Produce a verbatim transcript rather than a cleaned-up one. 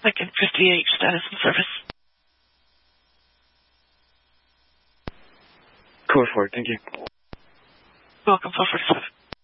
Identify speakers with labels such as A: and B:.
A: Lincoln fifty-eight, status and service.
B: Code four, thank you.
A: Welcome, four forty-seven.